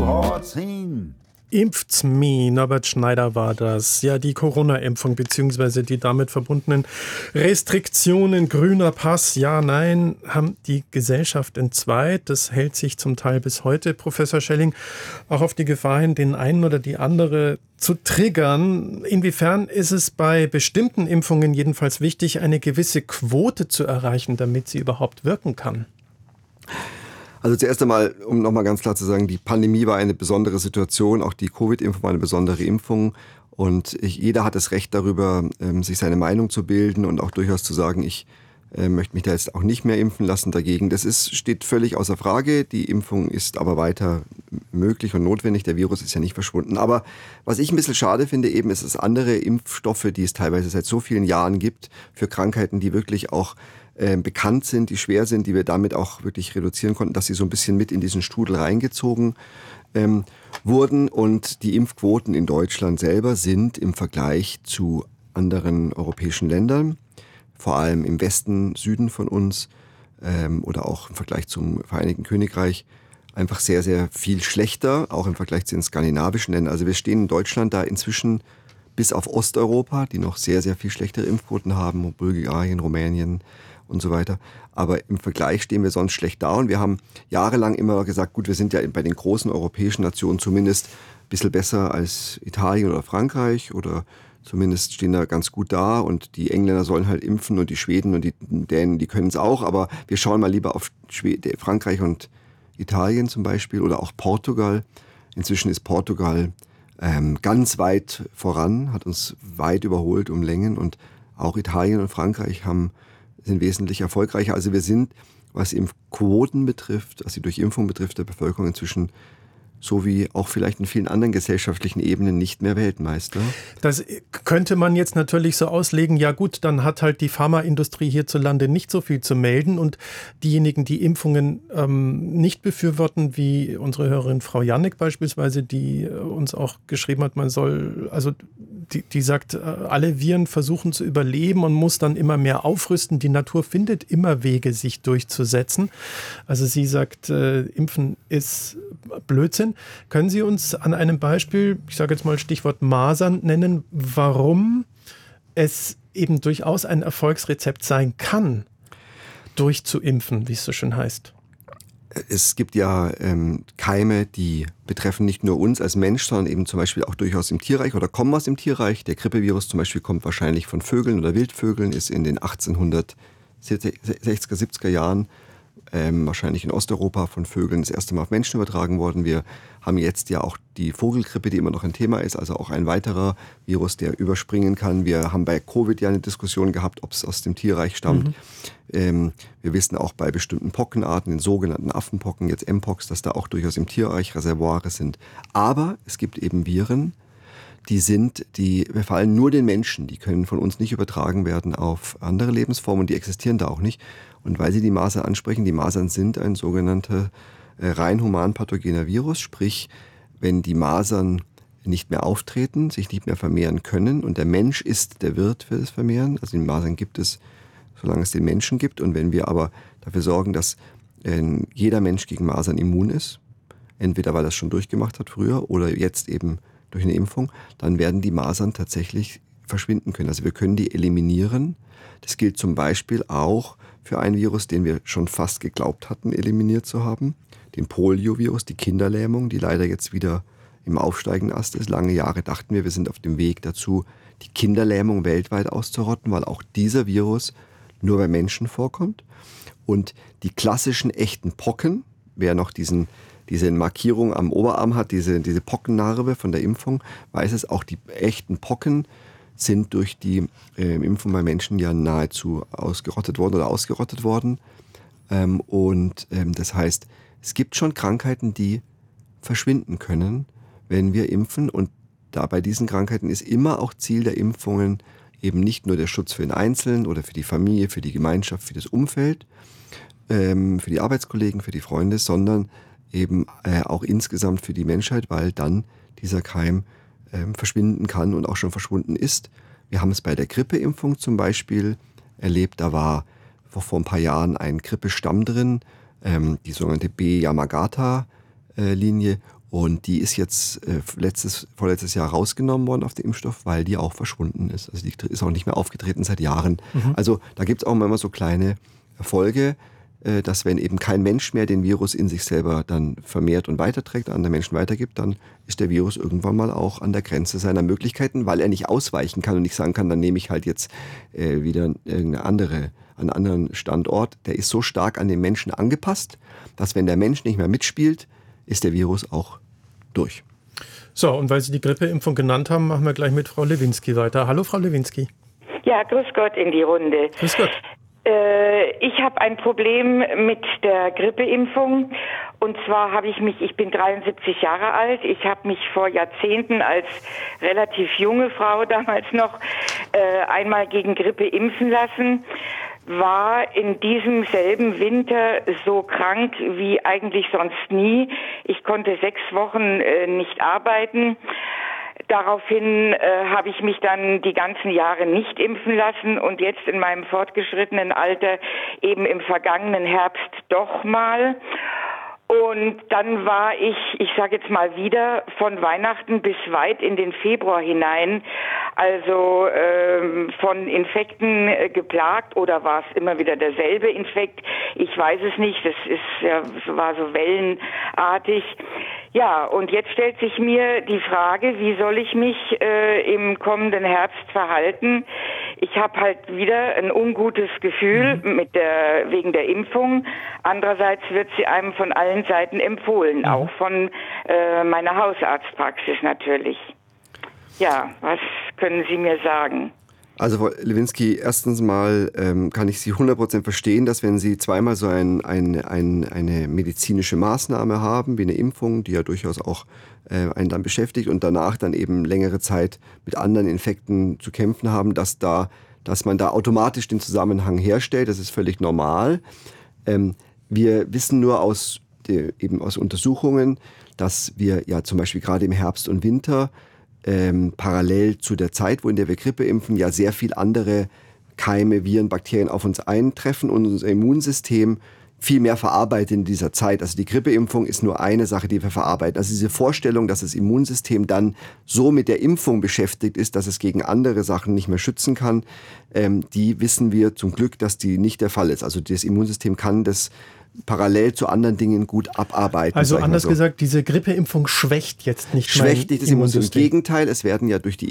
Impft's me, Norbert Schneider war das. Ja, die Corona-Impfung bzw. die damit verbundenen Restriktionen, grüner Pass, ja, nein, haben die Gesellschaft entzweit. Das hält sich zum Teil bis heute, Professor Schelling, auch auf die Gefahr hin, den einen oder die andere zu triggern. Inwiefern ist es bei bestimmten Impfungen jedenfalls wichtig, eine gewisse Quote zu erreichen, damit sie überhaupt wirken kann? Also zuerst einmal, um nochmal ganz klar zu sagen, die Pandemie war eine besondere Situation, auch die Covid-Impfung war eine besondere Impfung und jeder hat das Recht darüber, sich seine Meinung zu bilden und auch durchaus zu sagen, ich möchte mich da jetzt auch nicht mehr impfen lassen dagegen. Das steht völlig außer Frage, die Impfung ist aber weiter möglich und notwendig, der Virus ist ja nicht verschwunden. Aber was ich ein bisschen schade finde eben, ist, dass andere Impfstoffe, die es teilweise seit so vielen Jahren gibt, für Krankheiten, die wirklich auch bekannt sind, die schwer sind, die wir damit auch wirklich reduzieren konnten, dass sie so ein bisschen mit in diesen Strudel reingezogen wurden. Und die Impfquoten in Deutschland selber sind im Vergleich zu anderen europäischen Ländern, vor allem im Westen, Süden von uns oder auch im Vergleich zum Vereinigten Königreich, einfach sehr, sehr viel schlechter, auch im Vergleich zu den skandinavischen Ländern. Also wir stehen in Deutschland da inzwischen bis auf Osteuropa, die noch sehr, sehr viel schlechtere Impfquoten haben, Bulgarien, Rumänien und so weiter. Aber im Vergleich stehen wir sonst schlecht da und wir haben jahrelang immer gesagt, gut, wir sind ja bei den großen europäischen Nationen zumindest ein bisschen besser als Italien oder Frankreich oder zumindest stehen da ganz gut da und die Engländer sollen halt impfen und die Schweden und die Dänen, die können es auch, aber wir schauen mal lieber auf Frankreich und Italien zum Beispiel oder auch Portugal. Inzwischen ist Portugal ganz weit voran, hat uns weit überholt um Längen und auch Italien und Frankreich sind wesentlich erfolgreicher. Also wir sind, was Impfquoten betrifft, was die Durchimpfung betrifft, der Bevölkerung inzwischen so wie auch vielleicht in vielen anderen gesellschaftlichen Ebenen nicht mehr Weltmeister. Das könnte man jetzt natürlich so auslegen, ja gut, dann hat halt die Pharmaindustrie hierzulande nicht so viel zu melden und diejenigen, die Impfungen nicht befürworten, wie unsere Hörerin Frau Jannik beispielsweise, die uns auch geschrieben hat, man soll, also die sagt, alle Viren versuchen zu überleben und muss dann immer mehr aufrüsten. Die Natur findet immer Wege, sich durchzusetzen. Also sie sagt, Impfen ist Blödsinn. Können Sie uns an einem Beispiel, ich sage jetzt mal Stichwort Masern, nennen, warum es eben durchaus ein Erfolgsrezept sein kann, durchzuimpfen, wie es so schön heißt? Es gibt ja Keime, die betreffen nicht nur uns als Mensch, sondern eben zum Beispiel auch durchaus im Tierreich oder kommen aus dem Tierreich. Der Grippevirus zum Beispiel kommt wahrscheinlich von Vögeln oder Wildvögeln, ist in den 1860er, 70er Jahren wahrscheinlich in Osteuropa von Vögeln das erste Mal auf Menschen übertragen worden. Wir haben jetzt ja auch die Vogelgrippe, die immer noch ein Thema ist, also auch ein weiterer Virus, der überspringen kann. Wir haben bei Covid ja eine Diskussion gehabt, ob es aus dem Tierreich stammt. Wir wissen auch bei bestimmten Pockenarten, den sogenannten Affenpocken, jetzt Mpox, dass da auch durchaus im Tierreich Reservoire sind. Aber es gibt eben Viren, die befallen nur den Menschen. Die können von uns nicht übertragen werden auf andere Lebensformen und die existieren da auch nicht. Und weil Sie die Masern ansprechen, die Masern sind ein sogenannter rein humanpathogener Virus, sprich, wenn die Masern nicht mehr auftreten, sich nicht mehr vermehren können und der Mensch ist der Wirt für das Vermehren, also die Masern gibt es, solange es den Menschen gibt und wenn wir aber dafür sorgen, dass jeder Mensch gegen Masern immun ist, entweder weil er es schon durchgemacht hat früher oder jetzt eben durch eine Impfung, dann werden die Masern tatsächlich verschwinden können. Also wir können die eliminieren. Das gilt zum Beispiel auch für ein Virus, den wir schon fast geglaubt hatten, eliminiert zu haben. Den Poliovirus, die Kinderlähmung, die leider jetzt wieder im aufsteigenden Ast ist. Lange Jahre dachten wir sind auf dem Weg dazu, die Kinderlähmung weltweit auszurotten, weil auch dieser Virus nur bei Menschen vorkommt. Und die klassischen echten Pocken, wer noch diese Markierung am Oberarm hat, diese Pockennarbe von der Impfung, weiß es, auch die echten Pocken sind durch die Impfung bei Menschen ja nahezu ausgerottet worden. Das heißt, es gibt schon Krankheiten, die verschwinden können, wenn wir impfen. Und da bei diesen Krankheiten ist immer auch Ziel der Impfungen eben nicht nur der Schutz für den Einzelnen oder für die Familie, für die Gemeinschaft, für das Umfeld, für die Arbeitskollegen, für die Freunde, sondern eben auch insgesamt für die Menschheit, weil dann dieser Keim verschwinden kann und auch schon verschwunden ist. Wir haben es bei der Grippeimpfung zum Beispiel erlebt, da war vor ein paar Jahren ein Grippestamm drin, die sogenannte B-Yamagata-Linie Und die ist jetzt vorletztes Jahr rausgenommen worden auf den Impfstoff, weil die auch verschwunden ist. Also die ist auch nicht mehr aufgetreten seit Jahren. Also da gibt es auch immer so kleine Erfolge, dass wenn eben kein Mensch mehr den Virus in sich selber dann vermehrt und weiterträgt, an den Menschen weitergibt, dann ist der Virus irgendwann mal auch an der Grenze seiner Möglichkeiten, weil er nicht ausweichen kann und nicht sagen kann, dann nehme ich halt jetzt wieder einen anderen Standort. Der ist so stark an den Menschen angepasst, dass wenn der Mensch nicht mehr mitspielt, ist der Virus auch durch. So, und weil Sie die Grippeimpfung genannt haben, machen wir gleich mit Frau Lewinski weiter. Hallo, Frau Lewinski. Ja, grüß Gott in die Runde. Grüß Gott. Ich habe ein Problem mit der Grippeimpfung. Und zwar ich bin 73 Jahre alt. Ich habe mich vor Jahrzehnten als relativ junge Frau damals noch einmal gegen Grippe impfen lassen. War in diesem selben Winter so krank wie eigentlich sonst nie. Ich konnte 6 Wochen nicht arbeiten. Daraufhin habe ich mich dann die ganzen Jahre nicht impfen lassen und jetzt in meinem fortgeschrittenen Alter eben im vergangenen Herbst doch mal. Und dann war ich sage jetzt mal wieder, von Weihnachten bis weit in den Februar hinein, also von Infekten geplagt, oder war es immer wieder derselbe Infekt? Ich weiß es nicht, war so wellenartig. Ja, und jetzt stellt sich mir die Frage, wie soll ich mich im kommenden Herbst verhalten? Ich habe halt wieder ein ungutes Gefühl wegen der Impfung. Andererseits wird sie einem von allen Seiten empfohlen, auch von meiner Hausarztpraxis natürlich. Ja, was können Sie mir sagen? Also Frau Lewinski, erstens mal kann ich Sie 100% verstehen, dass wenn Sie zweimal so eine medizinische Maßnahme haben, wie eine Impfung, die ja durchaus auch einen dann beschäftigt und danach dann eben längere Zeit mit anderen Infekten zu kämpfen haben, dass man da automatisch den Zusammenhang herstellt. Das ist völlig normal. Wir wissen nur aus Untersuchungen, dass wir ja zum Beispiel gerade im Herbst und Winter parallel zu der Zeit, in der wir Grippe impfen, ja sehr viel andere Keime, Viren, Bakterien auf uns eintreffen und unser Immunsystem viel mehr verarbeitet in dieser Zeit. Also die Grippeimpfung ist nur eine Sache, die wir verarbeiten. Also diese Vorstellung, dass das Immunsystem dann so mit der Impfung beschäftigt ist, dass es gegen andere Sachen nicht mehr schützen kann, die wissen wir zum Glück, dass die nicht der Fall ist. Also das Immunsystem kann das parallel zu anderen Dingen gut abarbeiten. Also anders gesagt, diese Grippeimpfung schwächt jetzt nicht das Immunsystem. Im Gegenteil, es werden ja durch die